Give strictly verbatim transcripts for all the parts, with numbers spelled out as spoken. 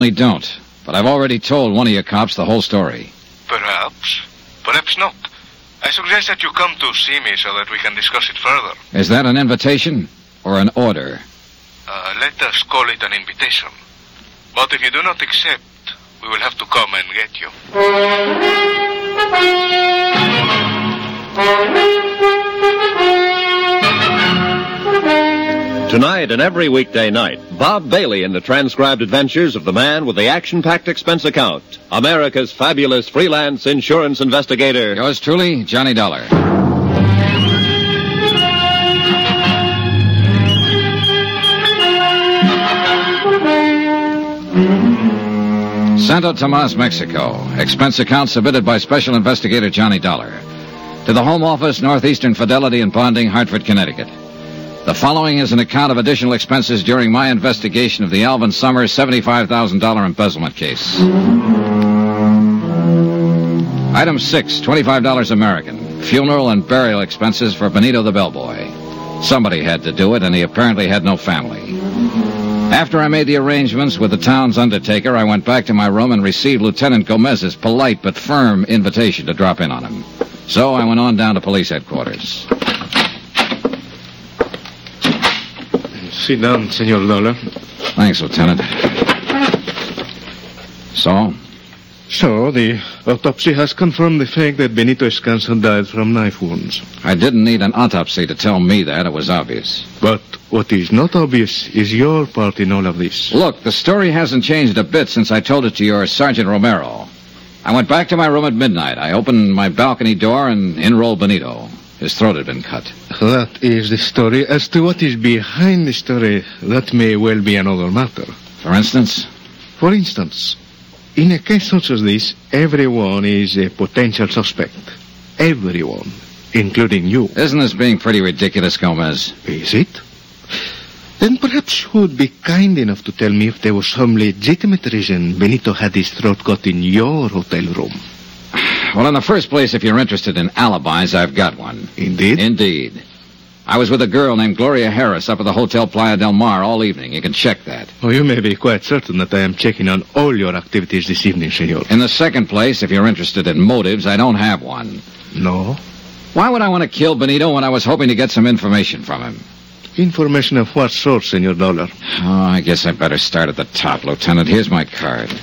don't, but I've already told one of your cops the whole story. Perhaps. Perhaps not. I suggest that you come to see me so that we can discuss it further. Is that an invitation or an order? Uh, let us call it an invitation. But if you do not accept, we will have to come and get you. Tonight and every weekday night, Bob Bailey in the transcribed adventures of the man with the action-packed expense account, America's fabulous freelance insurance investigator. Yours truly, Johnny Dollar. Santo Tomas, Mexico. Expense account submitted by Special Investigator Johnny Dollar. To the Home Office, Northeastern Fidelity and Bonding, Hartford, Connecticut. The following is an account of additional expenses during my investigation of the Alvin Summers seventy-five thousand dollars embezzlement case. Item six, twenty-five dollars American. Funeral and burial expenses for Benito the bellboy. Somebody had to do it, and he apparently had no family. After I made the arrangements with the town's undertaker, I went back to my room and received Lieutenant Gomez's polite but firm invitation to drop in on him. So I went on down to police headquarters. Sit down, Senor Dollar. Thanks, Lieutenant. So? So, the autopsy has confirmed the fact that Benito Escanso died from knife wounds. I didn't need an autopsy to tell me that. It was obvious. But what is not obvious is your part in all of this. Look, the story hasn't changed a bit since I told it to your Sergeant Romero. I went back to my room at midnight. I opened my balcony door and in rolled Benito. His throat had been cut. That is the story. As to what is behind the story, that may well be another matter. For instance? For instance, in a case such as this, everyone is a potential suspect. Everyone, including you. Isn't this being pretty ridiculous, Gomez? Is it? Then perhaps you would be kind enough to tell me if there was some legitimate reason Benito had his throat cut in your hotel room. Well, in the first place, if you're interested in alibis, I've got one. Indeed? Indeed. I was with a girl named Gloria Harris up at the Hotel Playa del Mar all evening. You can check that. Oh, you may be quite certain that I am checking on all your activities this evening, senor. In the second place, if you're interested in motives, I don't have one. No? Why would I want to kill Benito when I was hoping to get some information from him? Information of what sort, Senor Dollar? Oh, I guess I better start at the top, Lieutenant. Here's my card.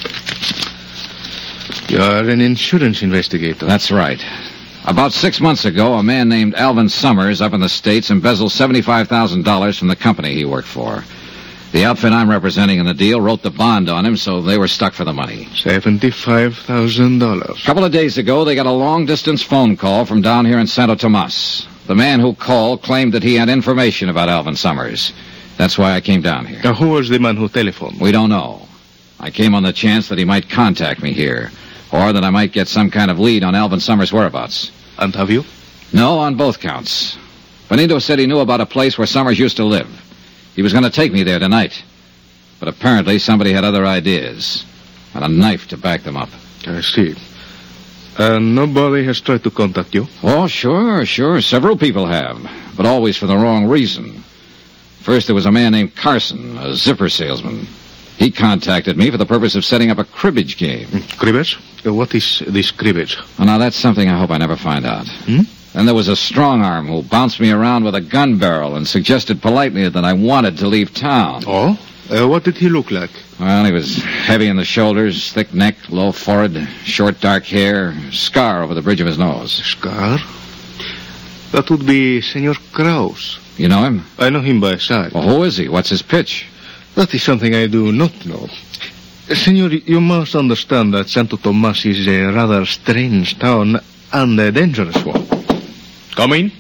You are an insurance investigator. That's right. About six months ago, a man named Alvin Summers up in the States embezzled seventy-five thousand dollars from the company he worked for. The outfit I'm representing in the deal wrote the bond on him, so they were stuck for the money. seventy-five thousand dollars. A couple of days ago, they got a long-distance phone call from down here in Santo Tomas. The man who called claimed that he had information about Alvin Summers. That's why I came down here. Now, who was the man who telephoned? We don't know. I came on the chance that he might contact me here, or that I might get some kind of lead on Alvin Summers' whereabouts. And have you? No, on both counts. Benito said he knew about a place where Summers used to live. He was going to take me there tonight. But apparently somebody had other ideas, and a knife to back them up. I see. And nobody has tried to contact you? Oh, sure, sure. Several people have, but always for the wrong reason. First, there was a man named Carson, a zipper salesman. He contacted me for the purpose of setting up a cribbage game. Cribbage? Uh, what is this cribbage? Well, now, that's something I hope I never find out. Hmm? Then there was a strong-arm who bounced me around with a gun barrel and suggested politely that I wanted to leave town. Oh? Uh, what did he look like? Well, he was heavy in the shoulders, thick neck, low forehead, short dark hair, scar over the bridge of his nose. Scar? That would be Senor Kraus. You know him? I know him by sight. Well, who is he? What's his pitch? That is something I do not know. Senor, you must understand that Santo Tomas is a rather strange town and a dangerous one. Come in.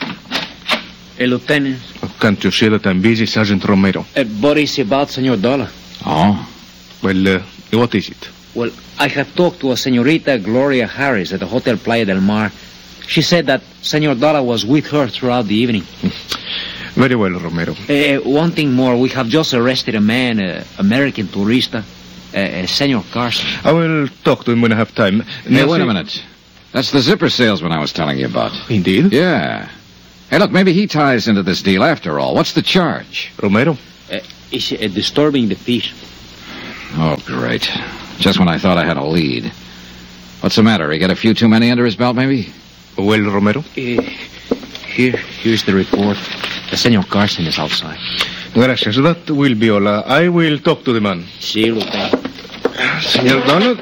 Hey, Lieutenant. Oh, can't you see that I'm busy, Sergeant Romero? Uh, what is about Senor Dollar? Oh? Well, uh, what is it? Well, I have talked to a Senorita Gloria Harris at the Hotel Playa del Mar. She said that Senor Dollar was with her throughout the evening. Very well, Romero. Uh, one thing more. We have just arrested a man, an American tourista, uh, Senor Carson. I will talk to him when I have time. Hey, wait a minute. That's the zipper salesman I was telling you about. Indeed? Yeah. Hey, look, maybe he ties into this deal after all. What's the charge? Romero? Uh, it's uh, disturbing the peace. Oh, great. Just when I thought I had a lead. What's the matter? He got a few too many under his belt, maybe? Well, Romero? Uh, here, here's the report. The Senor Carson is outside. Gracias. That will be all. Uh, I will talk to the man. See, Lieutenant. Senor Donald?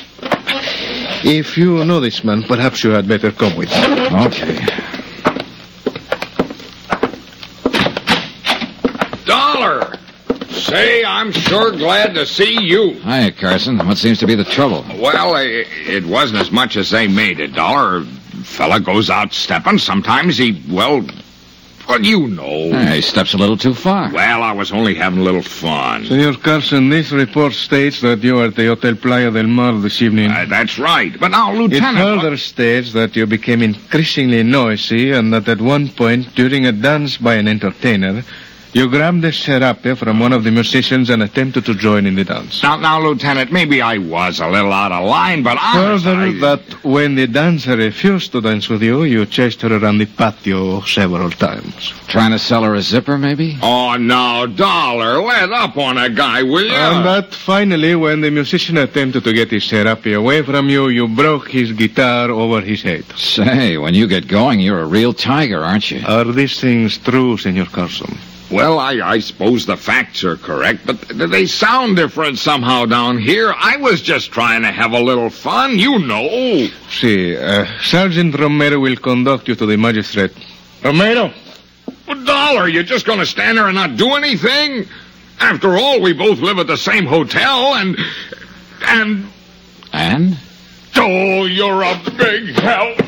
If you know this man, perhaps you had better come with me. Okay. Dollar! Say, I'm sure glad to see you. Hiya, Carson. What seems to be the trouble? Well, it, it wasn't as much as they made it, Dollar. Fella goes out stepping. Sometimes he, well, well, you know. Hey, he steps a little too far. Well, I was only having a little fun. Senor Carson, this report states that you are at the Hotel Playa del Mar this evening. Uh, that's right. But now, It Lieutenant... further states that you became increasingly noisy and that at one point during a dance by an entertainer, you grabbed a serape from one of the musicians and attempted to join in the dance. Now, now, Lieutenant, maybe I was a little out of line, but honest, Further, I... that when the dancer refused to dance with you, you chased her around the patio several times. Trying to sell her a zipper, maybe? Oh, no, Dollar, let up on a guy, will you? And that finally, when the musician attempted to get his serape away from you, you broke his guitar over his head. Say, when you get going, you're a real tiger, aren't you? Are these things true, Senor Carson? Well, I, I suppose the facts are correct, but th- they sound different somehow down here. I was just trying to have a little fun, you know. See, uh, Sergeant Romero will conduct you to the magistrate. Romero! Well, Dollar, you're just going to stand there and not do anything? After all, we both live at the same hotel, and... And... And? Oh, you're a big help.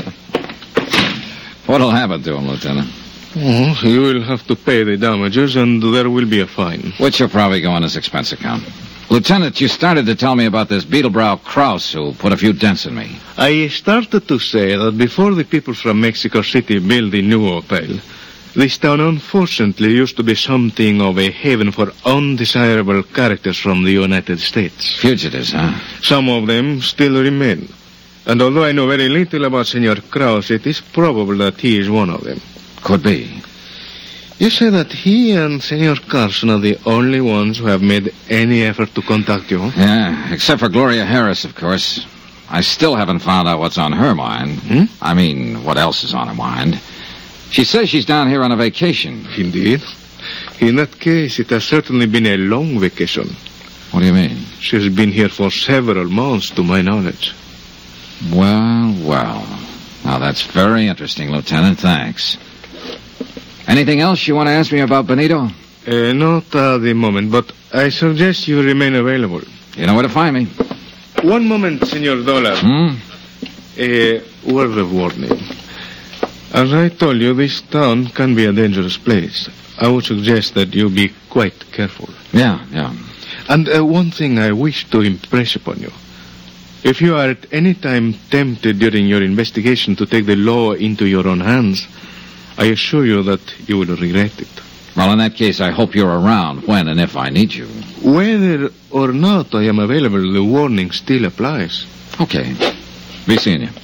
What'll happen to him, Lieutenant? Oh, you will have to pay the damages, and there will be a fine. Which will probably go on his expense account. Lieutenant, you started to tell me about this Beetlebrow Kraus who put a few dents in me. I started to say that before the people from Mexico City built the new hotel, this town unfortunately used to be something of a haven for undesirable characters from the United States. Fugitives, huh? Some of them still remain. And although I know very little about Senor Kraus, it is probable that he is one of them. Could be. You say that he and Senor Carson are the only ones who have made any effort to contact you? Yeah, except for Gloria Harris, of course. I still haven't found out what's on her mind. Hmm? I mean, what else is on her mind. She says she's down here on a vacation. Indeed. In that case, it has certainly been a long vacation. What do you mean? She has been here for several months, to my knowledge. Well, well. Now, that's very interesting, Lieutenant. Thanks. Anything else you want to ask me about Benito? Uh, not at the moment, but I suggest you remain available. You know where to find me. One moment, Senor Dollar. Hmm? A word of warning. As I told you, this town can be a dangerous place. I would suggest that you be quite careful. Yeah, yeah. And uh, one thing I wish to impress upon you. If you are at any time tempted during your investigation to take the law into your own hands, I assure you that you will regret it. Well, in that case, I hope you're around when and if I need you. Whether or not I am available, the warning still applies. Okay. Be seeing you.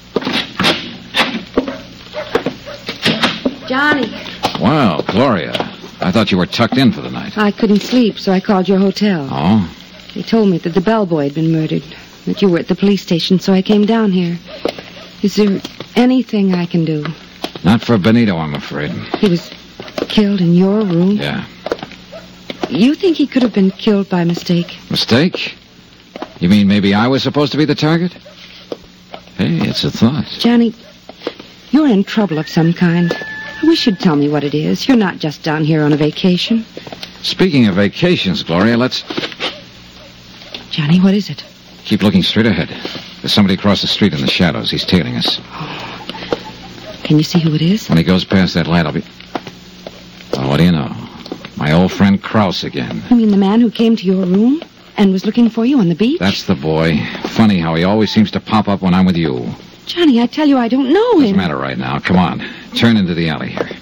Johnny, Well, Gloria, I thought you were tucked in for the night. I couldn't sleep, so I called your hotel. Oh? They told me that the bellboy had been murdered, that you were at the police station, so I came down here. Is there anything I can do? Not for Benito, I'm afraid. He was killed in your room? Yeah. You think he could have been killed by mistake? Mistake? You mean maybe I was supposed to be the target? Hey, it's a thought. Johnny, you're in trouble of some kind. I wish you'd tell me what it is. You're not just down here on a vacation. Speaking of vacations, Gloria, let's Johnny, what is it? keep looking straight ahead. There's somebody across the street in the shadows. He's tailing us. Can you see who it is? When he goes past that light, I'll be... Well, what do you know? My old friend Kraus again. You mean the man who came to your room and was looking for you on the beach? That's the boy. Funny how he always seems to pop up when I'm with you. Johnny, I tell you, I don't know Doesn't him. matter right now. Come on. Turn into the alley here.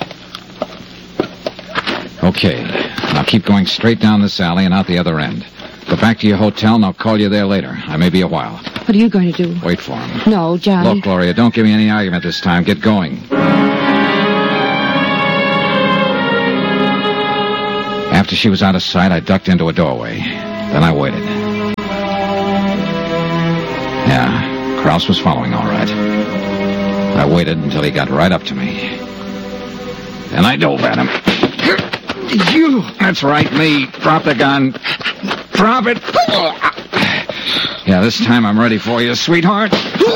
Okay. Now keep going straight down this alley and out the other end. Go back to your hotel and I'll call you there later. I may be a while. What are you going to do? Wait for him. No, Johnny. Look, Gloria, don't give me any argument this time. Get going. After she was out of sight, I ducked into a doorway. Then I waited. Krause was following all right. I waited until he got right up to me. And I dove at him. You! That's right, me. Drop the gun. Drop it. Yeah, this time I'm ready for you, sweetheart.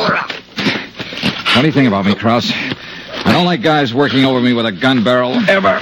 Funny thing about me, Krause. I don't like guys working over me with a gun barrel, ever.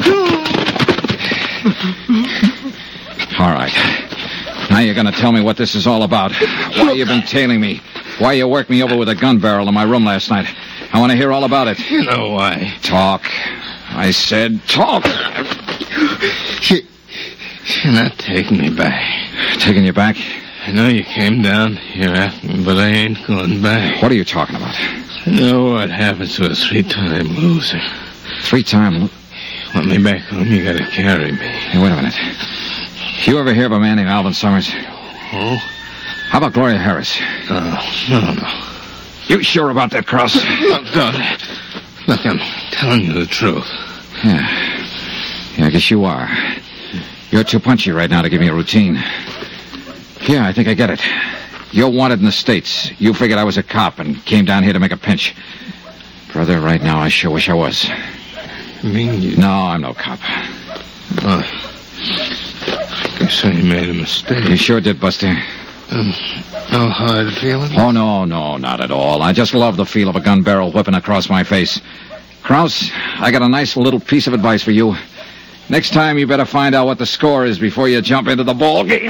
All right. Now you're going to tell me what this is all about. Why you've been tailing me. Why you worked me over with a gun barrel in my room last night. I want to hear all about it. You know why. Talk. I said talk. You, you're not taking me back. Taking you back? I know you came down here after me, but I ain't going back. What are you talking about? I know what happens to a three-time loser. Three-time lo- Want me back home, you gotta carry me. Hey, wait a minute. You ever hear of a man named Alvin Summers? Oh? How about Gloria Harris? Oh, no, no. You sure about that, Krause? Look, Doc. Look, I'm telling you the truth. Yeah. Yeah, I guess you are. You're too punchy right now to give me a routine. Yeah, I think I get it. You're wanted in the States. You figured I was a cop and came down here to make a pinch. Brother, right now I sure wish I was. You mean you... No, I'm no cop. Oh. I guess I made a mistake. You sure did, Buster. Um, how hard feeling? Oh, no, no, not at all. I just love the feel of a gun barrel whipping across my face. Krause, I got a nice little piece of advice for you. Next time, you better find out what the score is before you jump into the ball game.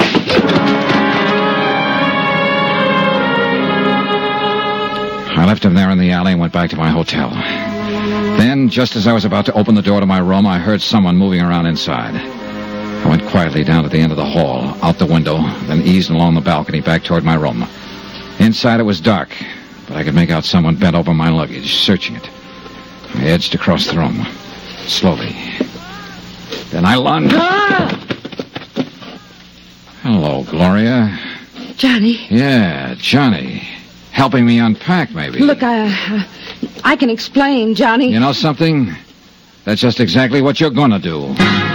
I left him there in the alley and went back to my hotel. Then, just as I was about to open the door to my room, I heard someone moving around inside. I went quietly down to the end of the hall, out the window, then eased along the balcony back toward my room. Inside it was dark, but I could make out someone bent over my luggage, searching it. I edged across the room, slowly. Then I lunged. Ah! Hello, Gloria. Johnny. Yeah, Johnny. Helping me unpack, maybe. Look, I, uh, I can explain, Johnny. You know something? That's just exactly what you're gonna do.